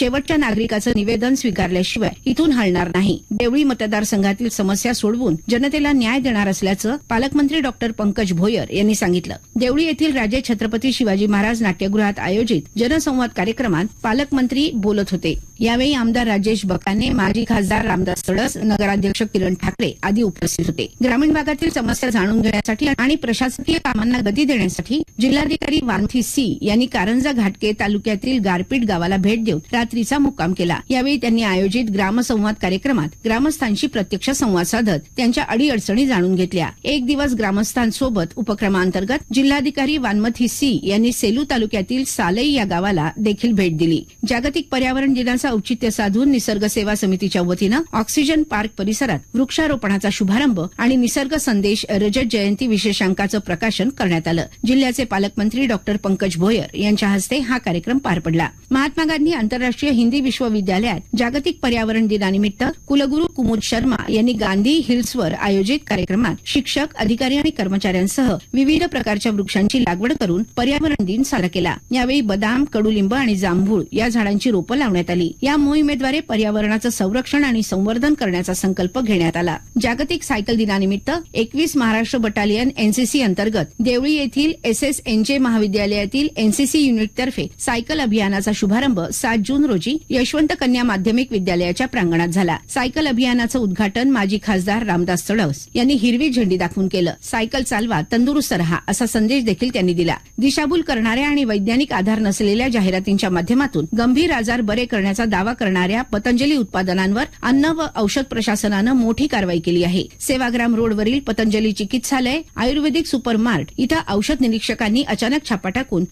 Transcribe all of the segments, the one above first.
शेवटच्या नागरिकाचं निवेदन स्वीकारल्याशिवाय इथून हलणार नाही. देवळी मतदारसंघातील समस्या सोडवून जनतेला न्याय देणार असल्याचं पालकमंत्री डॉक्टर पंकज भोयर यांनी सांगितलं. देवळी येथील राजे छत्रपती शिवाजी महाराज नाट्यगृहात आयोजित जनसंवाद कार्यक्रमात पालकमंत्री बोलत होते. यावेळी आमदार राजेश बकाने, माजी खासदार रामदास तडस, नगराध्यक्ष किरण ठाकरे आदी उपस्थित होते. ग्रामीण भागातील समस्या जाणून घेण्यासाठी आणि प्रशासकीय कामांना गती देण्यासाठी जिल्हाधिकारी वानथी सी यांनी कारंजा घाटके तालुक्यातील गारपीट गावाला भेट देऊन रात्रीचा मुक्काम केला. यावेळी त्यांनी आयोजित ग्रामसंवाद कार्यक्रमात ग्रामस्थांशी प्रत्यक्ष संवाद साधत त्यांच्या अडीअडचणी जाणून घेतल्या. एक दिवस ग्रामस्थांसोबत उपक्रमांतर्गत जिल्हाधिकारी वानथी सी यांनी सेलू तालुक्यातील सालई या गावाला देखील भेट दिली. जागतिक पर्यावरण दिनाचं औचित्य साधून निसर्ग सेवा समितीच्या वतीनं ऑक्सिजन पार्क परिसरात वृक्षारोपणाचा शुभारंभ आणि निसर्ग संदेश रजत जयंती विशेषांकाचं प्रकाशन करण्यात आलं. जिल्ह्याचे पालकमंत्री डॉक्टर पंकज भोयर यांच्या हस्ते हा कार्यक्रम पार पडला. महात्मा गांधी आंतरराष्ट्रीय हिंदी विश्वविद्यालयात जागतिक पर्यावरण दिनानिमित्त कुलगुरू कुमुद शर्मा यांनी गांधी हिल्सवर आयोजित कार्यक्रमात शिक्षक, अधिकारी आणि कर्मचाऱ्यांसह विविध प्रकारच्या वृक्षांची लागवड करून पर्यावरण दिन साजरा केला. यावेळी बदाम, कडुलिंब आणि जांभूळ या झाडांची रोपं लावण्यात आली. या मोहिमेद्वारे पर्यावरणाचं संरक्षण आणि संवर्धन करण्याचा संकल्प घेण्यात आला. जागतिक सायकल दिनानिमित्त 21 महाराष्ट्र बटालियन एनसीसी अंतर्गत देवळी येथील SSNJ महाविद्यालयातील एनसीसी युनिटतर्फे सायकल अभियानाचा शुभारंभ 7 जून रोजी यशवंत कन्या माध्यमिक विद्यालयाच्या प्रांगणात झाला. सायकल अभियानाचं उद्घाटन माजी खासदार रामदास तडस यांनी हिरवी झेंडी दाखवून केलं. सायकल चालवा, तंदुरुस्त रहा असा संदेश देखील त्यांनी दिला. दिशाभूल करणाऱ्या आणि वैज्ञानिक आधार नसलेल्या जाहिरातींच्या माध्यमातून गंभीर आजार बरे करण्याचा दावा करणाऱ्या पतंजली उत्पादनांवर अन्न व औषध प्रशासनानं मोठी कारवाई केली आहे. सेवाग्राम रोडवरील पतंजली चिकित्सालय, आयुर्वेदिक सुपरमार्ट इथं औषध निरीक्षकांनी अचानक छापा टाकून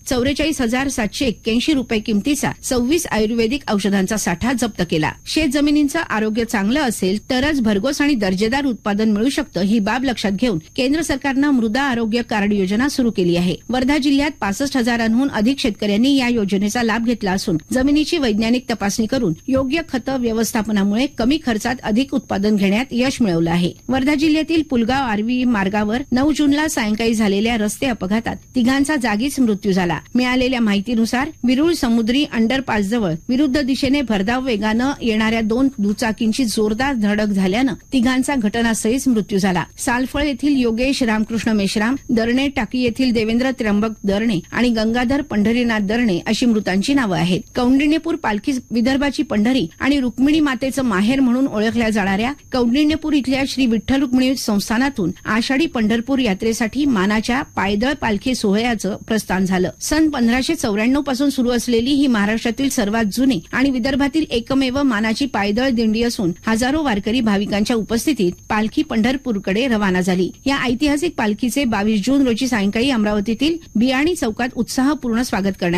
44,781 रुपये किमतीचा 26 आयुर्वेदिक औषधांचा साठा जप्त केला. शेत जमिनींचं आरोग्य चांगलं असेल तरच भरघोस आणि दर्जेदार उत्पादन मिळू शकतं, ही बाब लक्षात घेऊन केंद्र सरकारनं मृदा आरोग्य कार्ड योजना सुरू केली आहे. वर्धा जिल्ह्यात 65,000हून अधिक शेतकऱ्यांनी या योजनेचा लाभ घेतला असून जमिनीची वैज्ञानिक तपासणी करून योग्य खतं व्यवस्थापनामुळे कमी खर्चात अधिक उत्पादन घेण्यात यश मिळवलं आहे. वर्धा जिल्ह्यातील पुलगाव आर्वी मार्गावर 9 जूनला सायंकाळी झालेल्या रस्ते अपघातात तिघांचा जागीच मृत्यू झाला. मिळालेल्या माहितीनुसार विरुळ समुद्री अंडरपासजवळ विरुद्ध दिशेने भरधाव वेगानं येणाऱ्या 2 दुचाकींची जोरदार धडक झाल्यानं तिघांचा घटनास्थळीच मृत्यू झाला. सालफळ येथील योगेश रामकृष्ण मेश्राम, दरणे टाकी येथील देवेंद्र त्र्यंबक दरणे आणि गंगाधर पंढरीनाथ दरणे अशी मृतांची नावं आहेत. कौंडिण्यपूर पालखी विदर्भाची पंढरी आणि रुक्मिणी मातेचं माहेर म्हणून ओळखल्या जाणाऱ्या कौंडिण्यपूर इथल्या श्री विठ्ठल रुक्मिणी संस्थानातून आषाढी पंढरपूर यात्रेसाठी मानाच्या पायदळ पालखी सोहळ्याचं प्रस्थान झालं. सन 1594 पासून सुरू असलेली ही महाराष्ट्रातील सर्वात जुनी आणि विदर्भातील एकमेव मानाची पायदळ दिंडी असून हजारो वारकरी भाविकांच्या उपस्थितीत पालखी पंढरपूरकडे रवाना झाली. या ऐतिहासिक पालखीचे 22 जून रोजी सायंकाळी अमरावतीतील बियाणी चौकात उत्साहपूर्ण स्वागत करण्यात